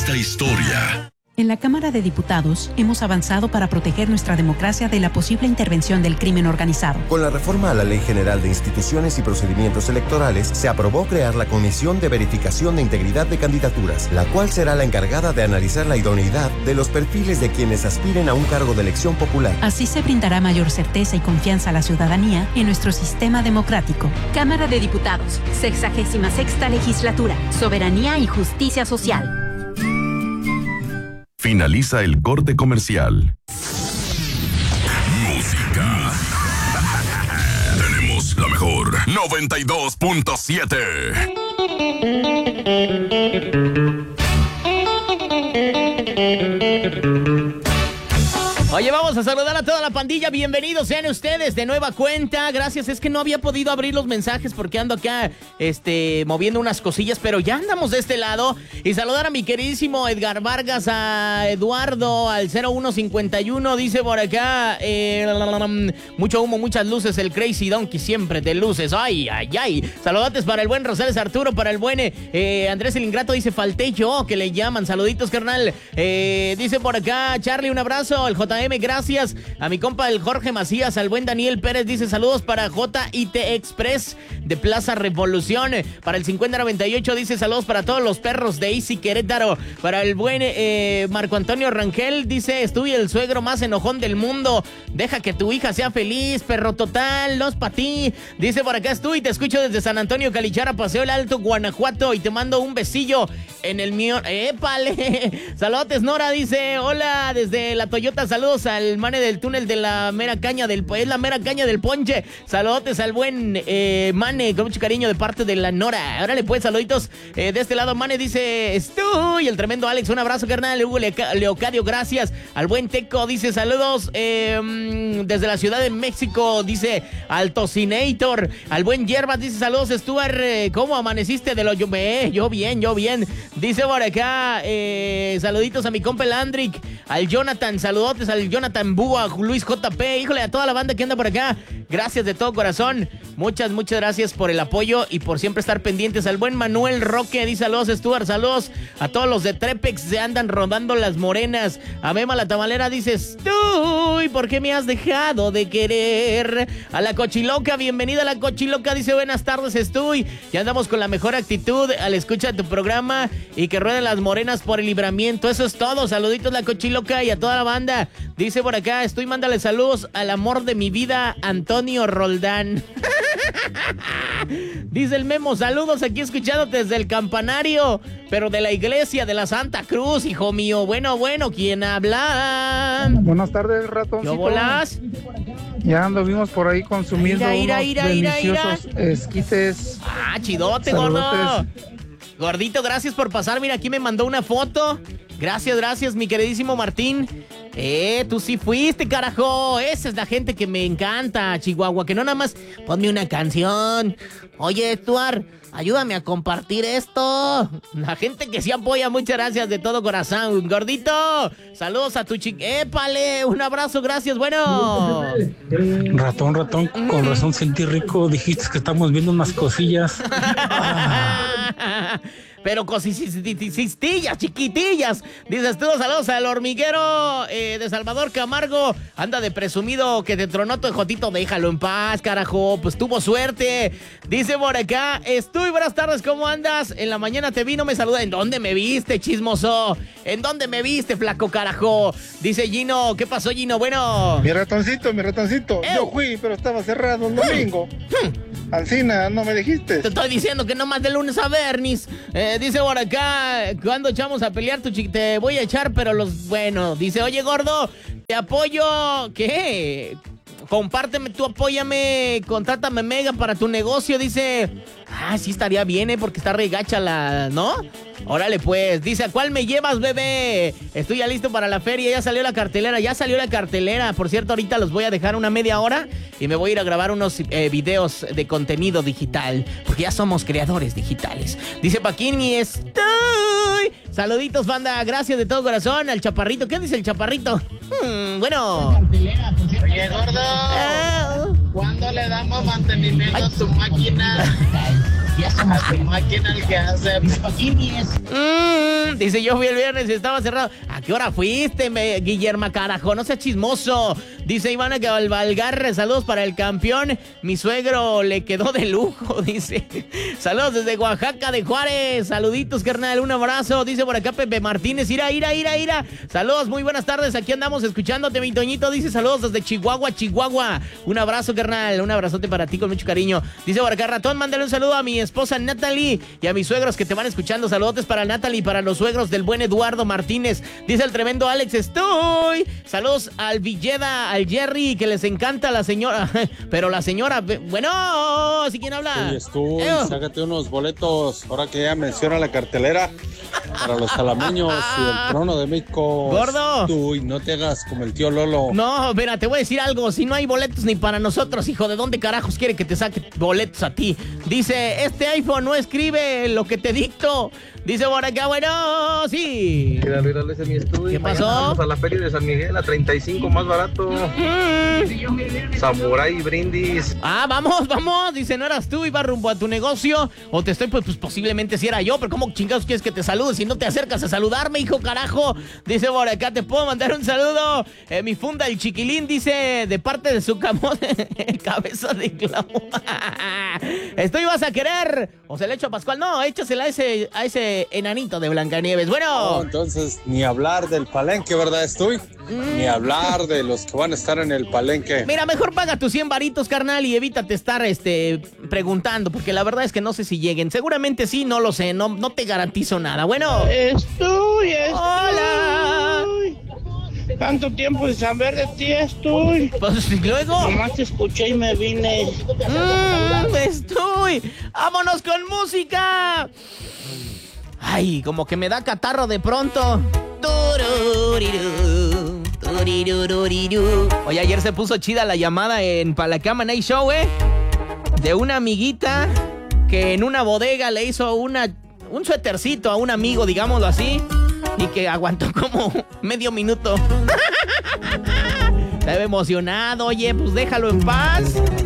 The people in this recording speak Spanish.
esta historia. En la Cámara de Diputados hemos avanzado para proteger nuestra democracia de la posible intervención del crimen organizado. Con la reforma a la Ley General de Instituciones y Procedimientos Electorales, se aprobó crear la Comisión de Verificación de Integridad de Candidaturas, la cual será la encargada de analizar la idoneidad de los perfiles de quienes aspiren a un cargo de elección popular. Así se brindará mayor certeza y confianza a la ciudadanía en nuestro sistema democrático. Cámara de Diputados, 66ª Legislatura, Soberanía y Justicia Social. Finaliza el corte comercial. Música. Tenemos la mejor 92.7. Oye, vamos a saludar a toda la pandilla. Bienvenidos sean ustedes de nueva cuenta. Gracias, es que no había podido abrir los mensajes porque ando acá moviendo unas cosillas, pero ya andamos de este lado. Y saludar a mi queridísimo Edgar Vargas, a Eduardo, al 0151, dice por acá, mucho humo, muchas luces, el Crazy Donkey siempre de luces. Ay, ay, ay. Saludates para el buen Rosales Arturo, para el buen Andrés el Ingrato, dice falté yo, que le llaman. Saluditos, carnal. Dice por acá Charlie, un abrazo. El JM, gracias. A mi compa el Jorge Macías, al buen Daniel Pérez, dice saludos para JIT Express de Plaza Revolución. Para el 5098 dice saludos para todos los perros de Easy Querétaro. Para el buen Marco Antonio Rangel, dice estuve el suegro más enojón del mundo. Deja que tu hija sea feliz, perro total, no es para ti. Dice por acá estoy, te escucho desde San Antonio Calichara, Paseo el Alto, Guanajuato, y te mando un besillo en el mío. ¡Épale! Saludos, Nora, dice hola desde la Toyota, saludos al mane del túnel de la mera caña del ponche. Saludos al buen mane, con mucho cariño de parte de la Nora. Órale pues, saluditos de este lado. Mane dice estoy, el tremendo Alex, un abrazo, carnal. Hugo Leocadio, gracias. Al buen Teco dice saludos desde la Ciudad de México, dice al Tocinator. Al buen Yerbas dice saludos, Stuart, ¿cómo amaneciste de lo yo bien? Dice por acá saluditos a mi compa el Andrick, al Jonathan, saludotes al Jonathan Búa, Luis JP, híjole, a toda la banda que anda por acá, gracias de todo corazón, muchas gracias por el apoyo y por siempre estar pendientes. Al buen Manuel Roque, dice saludos, Stuart, saludos a todos los de Trepex, se andan rodando las morenas. A Mema la Tamalera dice estoy, ¿por qué me has dejado de querer? A la Cochiloca, bienvenida a la Cochiloca, dice buenas tardes, estoy, y andamos con la mejor actitud al escucha de tu programa y que rueden las morenas por el libramiento. Eso es todo, saluditos la Cochiloca y a toda la banda. Dice por acá, mándale saludos al amor de mi vida, Antonio Roldán. Dice el Memo, saludos aquí escuchándote desde el campanario, pero de la iglesia de la Santa Cruz, hijo mío. Bueno, ¿quién habla? Buenas tardes, ratoncito. ¿Qué bolas? Ya anduvimos por ahí consumiendo deliciosos esquites. Ah, chidote, Saludotes. gordo. Gordito, gracias por pasar. Mira, aquí me mandó una foto. Gracias, mi queridísimo Martín. Tú sí fuiste, carajo. Esa es la gente que me encanta, Chihuahua. Que no nada más ponme una canción. Oye, Stuart, ayúdame a compartir esto. La gente que sí apoya, muchas gracias de todo corazón. Gordito, saludos a tu ¡Épale! Un abrazo, gracias, bueno. Ratón, con razón sentí rico. Dijiste que estamos viendo unas cosillas. Pero cosistillas, chiquitillas. Dices tú, saludos al hormiguero de Salvador Camargo. Anda de presumido que te tronó tu ejotito. Déjalo en paz, carajo. Pues tuvo suerte. Dice por acá, estoy, buenas tardes, ¿cómo andas? En la mañana te vi, no me saluda. ¿En dónde me viste, chismoso? ¿En dónde me viste, flaco, carajo? Dice Gino, ¿qué pasó, Gino? Bueno. Mi ratoncito. Yo fui, pero estaba cerrado el domingo. Alcina, no me dijiste. Te estoy diciendo que no más de lunes a vernis. Dice por acá, cuando echamos a pelear, te voy a echar, pero bueno. Dice, oye, gordo, te apoyo. ¿Qué? Compárteme, tú apóyame, contrátame mega para tu negocio. Dice, sí estaría bien, porque está regacha ¿no? Órale pues, dice, ¿a cuál me llevas, bebé? Estoy ya listo para la feria, ya salió la cartelera. Por cierto, ahorita los voy a dejar una media hora y me voy a ir a grabar unos videos de contenido digital, porque ya somos creadores digitales. Dice Paquini, estoy. Saluditos, banda, gracias de todo corazón. Al Chaparrito, ¿qué dice el Chaparrito? Bueno. Oye, gordo, ¿cuándo le damos mantenimiento a tu máquina? A tu máquina el que hace. Dice, yo fui el viernes y estaba cerrado. ¿A qué hora fuiste, Guillermo, carajo? No seas chismoso. Dice Ivana Valgarre, saludos para el campeón. Mi suegro le quedó de lujo, dice. Saludos desde Oaxaca de Juárez. Saluditos, carnal, un abrazo. Dice por acá Pepe Martínez, ira. Saludos, muy buenas tardes. Aquí andamos escuchándote, mi Toñito. Dice, saludos desde Chihuahua. Un abrazo, carnal. Un abrazote para ti con mucho cariño. Dice por acá Ratón, mándale un saludo a mi esposa Natalie y a mis suegros que te van escuchando. Saludotes para Natalie y para los suegros del buen Eduardo Martínez. Dice el tremendo Alex, estoy. Saludos al Villeda, al Jerry, que les encanta la señora. Pero la señora, bueno, ¿sí quién habla? Estoy, sácate unos boletos, ahora que ya menciona la cartelera, para los salameños y el Trono de México. Gordo. Tú, no te hagas como el tío Lolo. No, espera, te voy a decir algo. Si no hay boletos ni para nosotros, hijo, ¿de dónde carajos quiere que te saque boletos a ti? Dice, este iPhone no escribe lo que te dicto. Dice por acá, bueno, sí. ¿Qué pasó? Vamos a la feria de San Miguel, a 35 más barato. Samurai Brindis. Ah, vamos. Dice, ¿no eras tú? Iba rumbo a tu negocio. O te estoy, pues posiblemente si era yo. Pero ¿cómo chingados quieres que te salude si no te acercas a saludarme, hijo, carajo? Dice por acá, ¿te puedo mandar un saludo? Mi funda, el chiquilín, dice, de parte de su camote, cabeza de clavo. ¿Esto ibas a querer? ¿O se le echo a Pascual? No, échasela a ese enanito de Blancanieves. Bueno. No, entonces, ni hablar del palenque, ¿verdad? Ni hablar de los que van a estar en el palenque. Mira, mejor paga tus 100 varitos, carnal, y evítate estar preguntando, porque la verdad es que no sé si lleguen. Seguramente sí, no lo sé, no te garantizo nada. Bueno. Estoy. Hola. Tanto tiempo sin saber de ti, estoy. Pues luego. Nomás te escuché y me vine. Estoy. ¡Vámonos con música! Ay, como que me da catarro de pronto. Oye, ayer se puso chida la llamada en Palacama Night Show, de una amiguita que en una bodega le hizo un suétercito a un amigo, digámoslo así, y que aguantó como medio minuto. Estaba emocionado, oye, pues déjalo en paz.